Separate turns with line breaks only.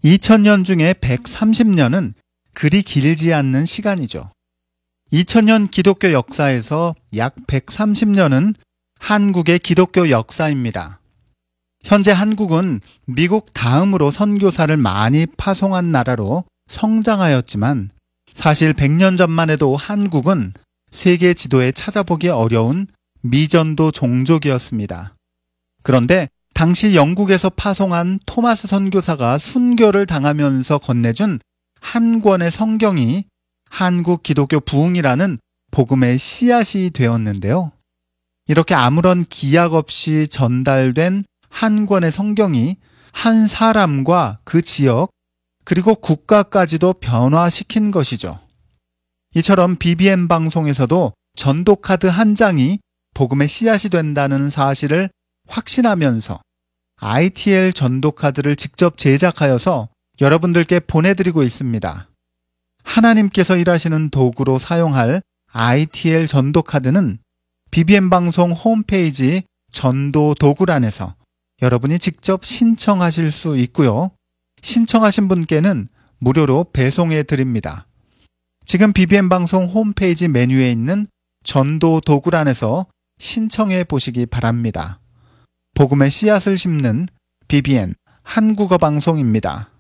2000년 중에 130년은 그리 길지 않는 시간이죠. 2000년 기독교 역사에서 약 130년은 한국의 기독교 역사입니다. 현재 한국은 미국 다음으로 선교사를 많이 파송한 나라로 성장하였지만 사실 100년 전만 해도 한국은 세계 지도에 찾아보기 어려운 미전도 종족이었습니다. 그런데 당시 영국에서 파송한 토마스 선교사가 순교를 당하면서 건네준 한 권의 성경이 한국 기독교 부흥이라는 복음의 씨앗이 되었는데요. 이렇게 아무런 기약 없이 전달된 한 권의 성경이 한 사람과 그 지역 그리고 국가까지도 변화시킨 것이죠. 이처럼 BBM 방송에서도 전도카드 한 장이 복음의 씨앗이 된다는 사실을 확신하면서 ITL 전도카드를 직접 제작하여서 여러분들께 보내드리고 있습니다. 하나님께서 일하시는 도구로 사용할 ITL 전도카드는 BBM 방송 홈페이지 전도 도구란에서 여러분이 직접 신청하실 수 있고요. 신청하신 분께는 무료로 배송해 드립니다. 지금 BBM 방송 홈페이지 메뉴에 있는 전도 도구란에서 신청해 보시기 바랍니다. 복음의 씨앗을 심는 BBM 한국어 방송입니다.